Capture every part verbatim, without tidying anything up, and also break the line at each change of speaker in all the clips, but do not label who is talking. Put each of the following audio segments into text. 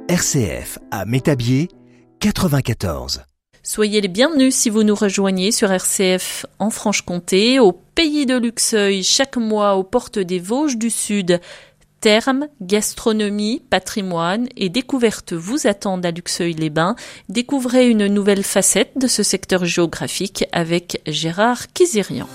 R C F à Métabier, quatre-vingt-quatorze.
Soyez les bienvenus si vous nous rejoignez sur R C F en Franche-Comté, au pays de Luxeuil, chaque mois aux portes des Vosges du Sud. Thermes, gastronomie, patrimoine et découvertes vous attendent à Luxeuil-les-Bains. Découvrez une nouvelle facette de ce secteur géographique avec Gérard Kizirian.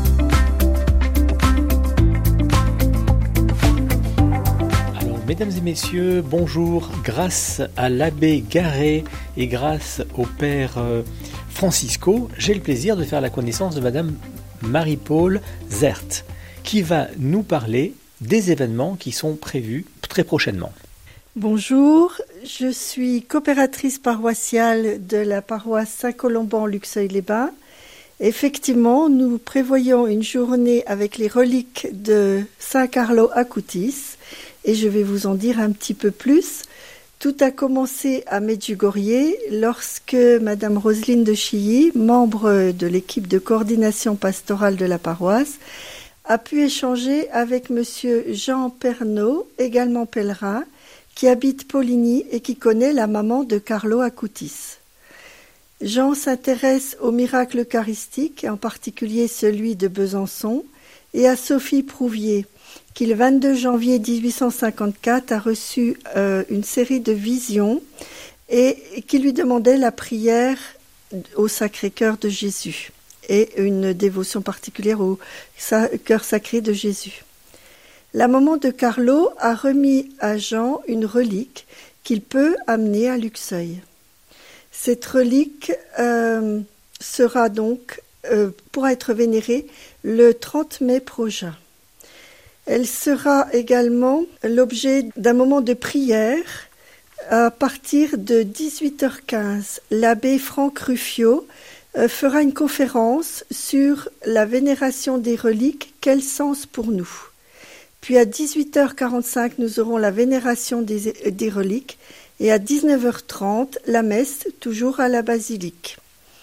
Mesdames et messieurs, bonjour. Grâce à l'abbé Garret et grâce au père Francisco, j'ai le plaisir de faire la connaissance de madame Marie-Paule Zert, qui va nous parler des événements qui sont prévus très prochainement.
Bonjour, je suis coopératrice paroissiale de la paroisse Saint-Colomban Luxeuil-les-Bains. Effectivement, nous prévoyons une journée avec les reliques de Saint Carlo Acutis. Et je vais vous en dire un petit peu plus. Tout a commencé à Medjugorje lorsque Madame Roselyne de Chilly, membre de l'équipe de coordination pastorale de la paroisse, a pu échanger avec Monsieur Jean Pernaud, également pèlerin, qui habite Poligny et qui connaît la maman de Carlo Acutis. Jean s'intéresse aux miracles eucharistiques, en particulier celui de Besançon, et à Sophie Prouvier, qui le vingt-deux janvier dix-huit cent cinquante-quatre a reçu euh, une série de visions et, et qui lui demandait la prière au Sacré-Cœur de Jésus et une dévotion particulière au sa- Cœur sacré de Jésus. La maman de Carlo a remis à Jean une relique qu'il peut amener à Luxeuil. Cette relique euh, sera donc, euh, pourra être vénérée le trente mai prochain. Elle sera également l'objet d'un moment de prière à partir de dix-huit heures quinze. L'abbé Franck Ruffio fera une conférence sur la vénération des reliques, quel sens pour nous. Puis à dix-huit heures quarante-cinq, nous aurons la vénération des, des reliques et à dix-neuf heures trente, la messe, toujours à la basilique.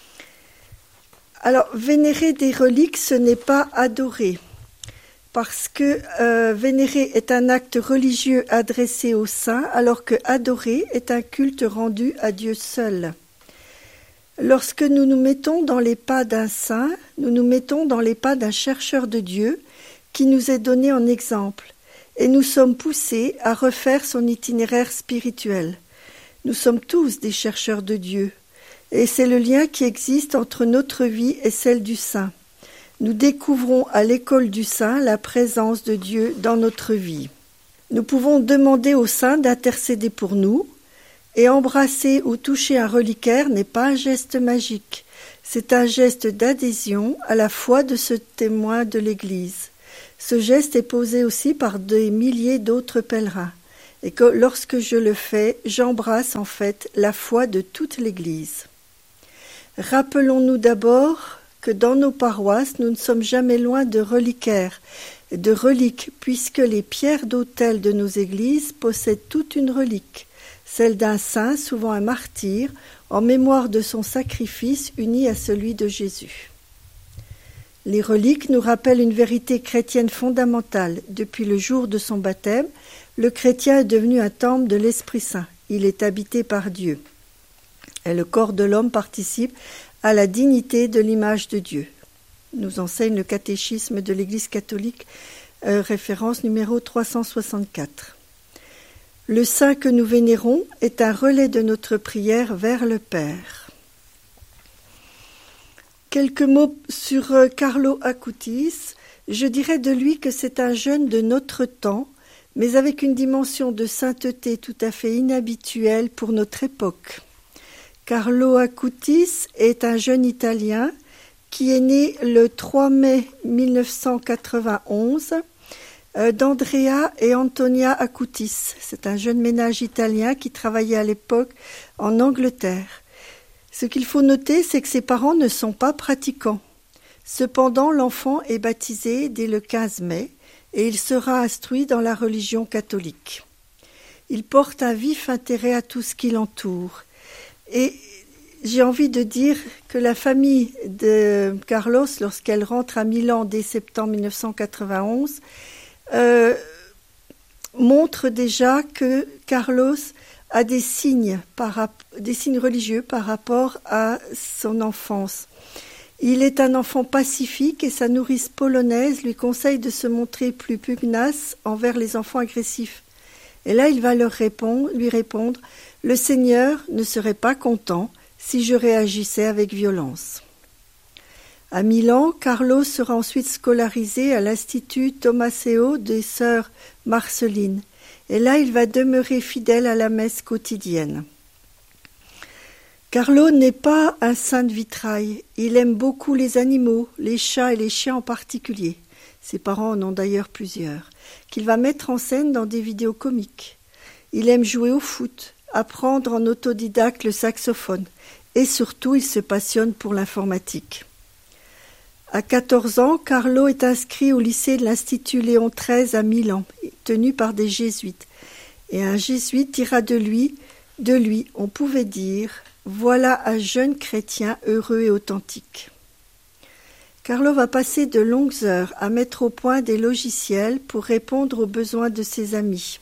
Alors, vénérer des reliques, ce n'est pas adorer. Parce que euh, vénérer est un acte religieux adressé aux saints, alors que adorer est un culte rendu à Dieu seul. Lorsque nous nous mettons dans les pas d'un saint, nous nous mettons dans les pas d'un chercheur de Dieu qui nous est donné en exemple, et nous sommes poussés à refaire son itinéraire spirituel. Nous sommes tous des chercheurs de Dieu, et c'est le lien qui existe entre notre vie et celle du saint. Nous découvrons à l'école du saint la présence de Dieu dans notre vie. Nous pouvons demander au saint d'intercéder pour nous, et embrasser ou toucher un reliquaire n'est pas un geste magique, c'est un geste d'adhésion à la foi de ce témoin de l'Église. Ce geste est posé aussi par des milliers d'autres pèlerins, et que lorsque je le fais, j'embrasse en fait la foi de toute l'Église. Rappelons-nous d'abord que dans nos paroisses, nous ne sommes jamais loin de reliquaires, de reliques, puisque les pierres d'autel de nos églises possèdent toute une relique, celle d'un saint, souvent un martyr, en mémoire de son sacrifice uni à celui de Jésus. Les reliques nous rappellent une vérité chrétienne fondamentale. Depuis le jour de son baptême, le chrétien est devenu un temple de l'Esprit Saint. Il est habité par Dieu. Et le corps de l'homme participe à la dignité de l'image de Dieu, nous enseigne le catéchisme de l'Église catholique, euh, référence numéro trois cent soixante-quatre. Le saint que nous vénérons est un relais de notre prière vers le Père. Quelques mots sur euh, Carlo Acutis. Je dirais de lui que c'est un jeune de notre temps, mais avec une dimension de sainteté tout à fait inhabituelle pour notre époque. Carlo Acutis est un jeune Italien qui est né le trois mai mille neuf cent quatre-vingt-onze euh, d'Andrea et Antonia Acutis. C'est un jeune ménage italien qui travaillait à l'époque en Angleterre. Ce qu'il faut noter, c'est que ses parents ne sont pas pratiquants. Cependant, l'enfant est baptisé dès le quinze mai et il sera instruit dans la religion catholique. Il porte un vif intérêt à tout ce qui l'entoure. Et j'ai envie de dire que la famille de Carlos, lorsqu'elle rentre à Milan dès septembre mille neuf cent quatre-vingt-onze, euh, montre déjà que Carlos a des signes, par, des signes religieux par rapport à son enfance. Il est un enfant pacifique et sa nourrice polonaise lui conseille de se montrer plus pugnace envers les enfants agressifs. Et là, il va leur répondre, lui répondre « Le Seigneur ne serait pas content si je réagissais avec violence ». À Milan, Carlo sera ensuite scolarisé à l'Institut Tommaseo des Sœurs Marcellines. Et là, il va demeurer fidèle à la messe quotidienne. Carlo n'est pas un saint de vitrail. Il aime beaucoup les animaux, les chats et les chiens en particulier. Ses parents en ont d'ailleurs plusieurs, qu'il va mettre en scène dans des vidéos comiques. Il aime jouer au foot, apprendre en autodidacte le saxophone et surtout, il se passionne pour l'informatique. À quatorze ans, Carlo est inscrit au lycée de l'Institut Léon treize à Milan, tenu par des jésuites. Et un jésuite dira de lui, de lui, on pouvait dire, voilà un jeune chrétien heureux et authentique. Carlo va passer de longues heures à mettre au point des logiciels pour répondre aux besoins de ses amis.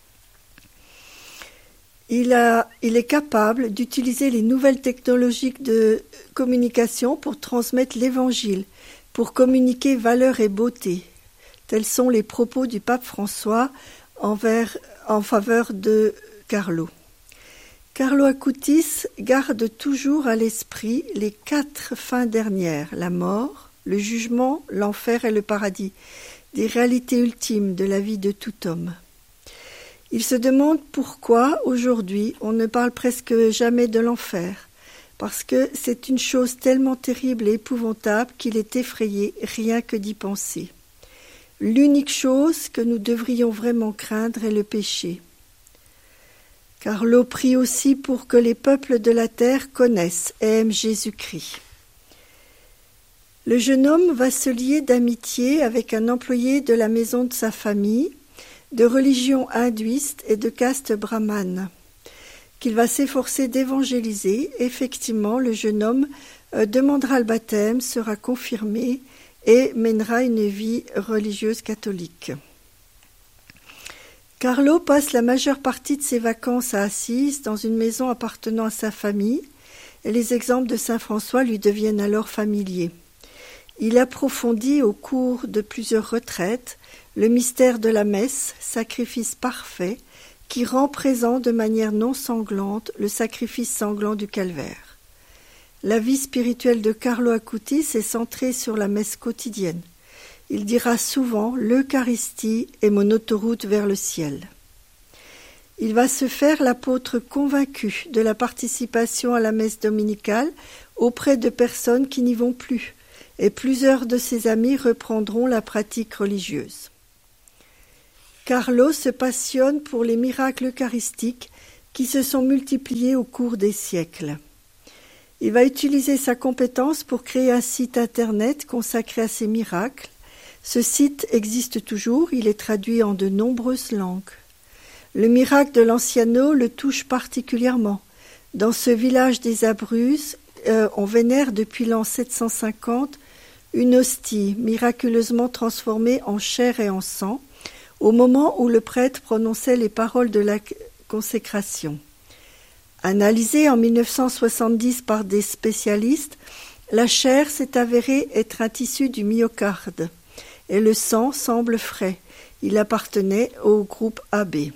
Il, a, il est capable d'utiliser les nouvelles technologies de communication pour transmettre l'Évangile, pour communiquer valeur et beauté. Tels sont les propos du pape François envers, en faveur de Carlo. Carlo Acutis garde toujours à l'esprit les quatre fins dernières, la mort, le jugement, l'enfer et le paradis, des réalités ultimes de la vie de tout homme. Il se demande pourquoi, aujourd'hui, on ne parle presque jamais de l'enfer, parce que c'est une chose tellement terrible et épouvantable qu'il est effrayé rien que d'y penser. L'unique chose que nous devrions vraiment craindre est le péché. Carlo prie aussi pour que les peuples de la terre connaissent et aiment Jésus-Christ. Le jeune homme va se lier d'amitié avec un employé de la maison de sa famille, de religion hindouiste et de caste brahmane, qu'il va s'efforcer d'évangéliser. Effectivement, le jeune homme euh, demandera le baptême, sera confirmé et mènera une vie religieuse catholique. Carlo passe la majeure partie de ses vacances à Assise, dans une maison appartenant à sa famille, et les exemples de saint François lui deviennent alors familiers. Il approfondit au cours de plusieurs retraites le mystère de la messe, sacrifice parfait, qui rend présent de manière non sanglante le sacrifice sanglant du calvaire. La vie spirituelle de Carlo Acutis est centrée sur la messe quotidienne. Il dira souvent « l'Eucharistie est mon autoroute vers le ciel ». Il va se faire l'apôtre convaincu de la participation à la messe dominicale auprès de personnes qui n'y vont plus, et plusieurs de ses amis reprendront la pratique religieuse. Carlo se passionne pour les miracles eucharistiques qui se sont multipliés au cours des siècles. Il va utiliser sa compétence pour créer un site internet consacré à ces miracles. Ce site existe toujours, il est traduit en de nombreuses langues. Le miracle de l'Anciano le touche particulièrement. Dans ce village des Abruzzes, euh, on vénère depuis l'an sept cent cinquante une hostie miraculeusement transformée en chair et en sang, au moment où le prêtre prononçait les paroles de la consécration. Analysée en mille neuf cent soixante-dix par des spécialistes, la chair s'est avérée être un tissu du myocarde et le sang semble frais. Il appartenait au groupe A B.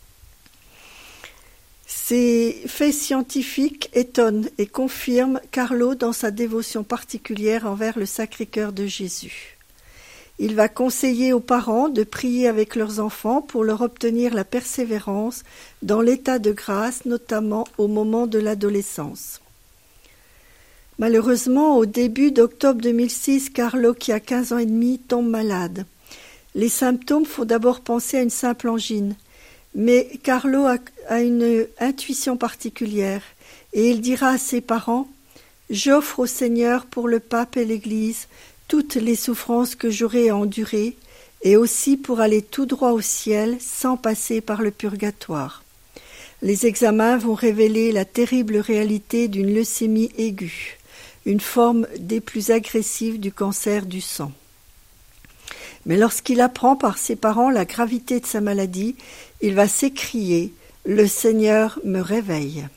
Ces faits scientifiques étonnent et confirment Carlo dans sa dévotion particulière envers le Sacré-Cœur de Jésus. Il va conseiller aux parents de prier avec leurs enfants pour leur obtenir la persévérance dans l'état de grâce, notamment au moment de l'adolescence. Malheureusement, au début d'octobre deux mille six, Carlo, qui a quinze ans et demi, tombe malade. Les symptômes font d'abord penser à une simple angine, mais Carlo a, a une intuition particulière et il dira à ses parents « J'offre au Seigneur pour le pape et l'Église toutes les souffrances que j'aurai à endurer, et aussi pour aller tout droit au ciel sans passer par le purgatoire. Les examens vont révéler la terrible réalité d'une leucémie aiguë, une forme des plus agressives du cancer du sang. Mais lorsqu'il apprend par ses parents la gravité de sa maladie, il va s'écrier « Le Seigneur me réveille.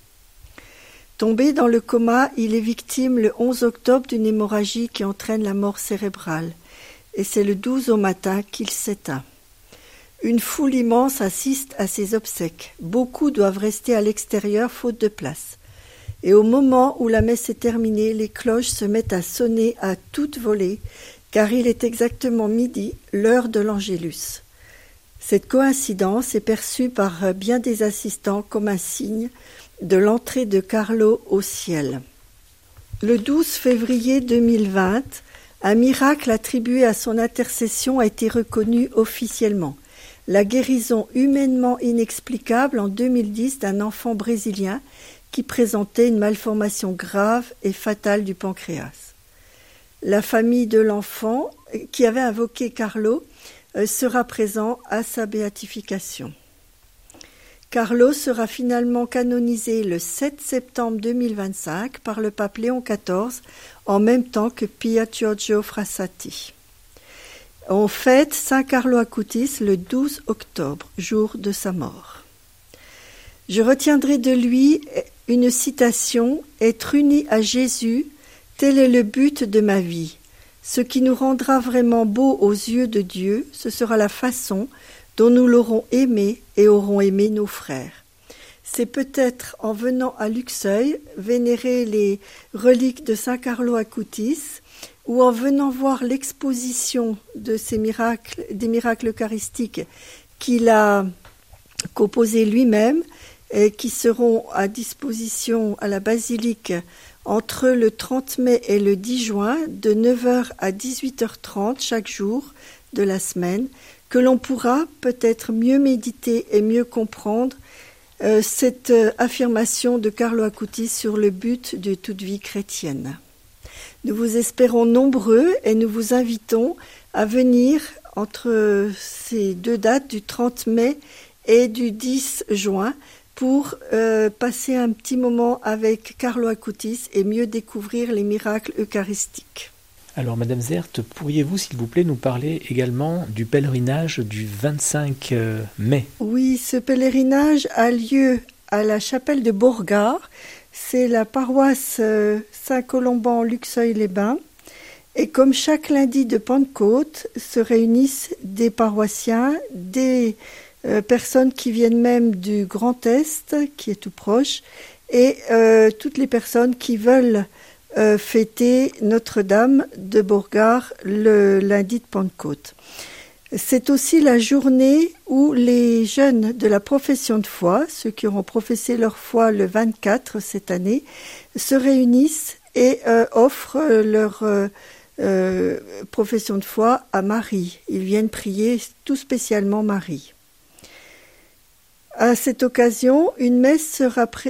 Tombé dans le coma, il est victime le onze octobre d'une hémorragie qui entraîne la mort cérébrale. Et c'est le douze au matin qu'il s'éteint. Une foule immense assiste à ses obsèques. Beaucoup doivent rester à l'extérieur faute de place. Et au moment où la messe est terminée, les cloches se mettent à sonner à toute volée, car il est exactement midi, l'heure de l'Angélus. Cette coïncidence est perçue par bien des assistants comme un signe de l'entrée de Carlo au ciel. Le douze février deux mille vingt, un miracle attribué à son intercession a été reconnu officiellement. La guérison humainement inexplicable en deux mille dix d'un enfant brésilien qui présentait une malformation grave et fatale du pancréas. La famille de l'enfant, qui avait invoqué Carlo, sera présent à sa béatification. Carlo sera finalement canonisé le sept septembre deux mille vingt-cinq par le pape Léon quatorze, en même temps que Pia Giorgio Frassati. On fête Saint Carlo Acutis le douze octobre, jour de sa mort. Je retiendrai de lui une citation « Être uni à Jésus, tel est le but de ma vie. Ce qui nous rendra vraiment beaux aux yeux de Dieu, ce sera la façon dont nous l'aurons aimé et aurons aimé nos frères. » C'est peut-être en venant à Luxeuil vénérer les reliques de Saint Carlo Acutis ou en venant voir l'exposition de ces miracles, des miracles eucharistiques qu'il a composés lui-même et qui seront à disposition à la basilique entre le trente mai et le dix juin de neuf heures à dix-huit heures trente chaque jour de la semaine, que l'on pourra peut-être mieux méditer et mieux comprendre euh, cette euh, affirmation de Carlo Acutis sur le but de toute vie chrétienne. Nous vous espérons nombreux et nous vous invitons à venir entre ces deux dates du trente mai et du dix juin pour euh, passer un petit moment avec Carlo Acutis et mieux découvrir les miracles eucharistiques.
Alors, Madame Zert, pourriez-vous, s'il vous plaît, nous parler également du pèlerinage du vingt-cinq mai ?
Oui, ce pèlerinage a lieu à la chapelle de Bourgard. C'est la paroisse euh, Saint-Colomban-Luxeuil-les-Bains. Et comme chaque lundi de Pentecôte, se réunissent des paroissiens, des euh, personnes qui viennent même du Grand Est, qui est tout proche, et euh, toutes les personnes qui veulent euh, fêter Notre-Dame de Bourgard le lundi de Pentecôte. C'est aussi la journée où les jeunes de la profession de foi, ceux qui auront professé leur foi le vingt-quatre cette année, se réunissent et euh, offrent leur euh, euh, profession de foi à Marie. Ils viennent prier tout spécialement Marie. À cette occasion, une messe sera, pré-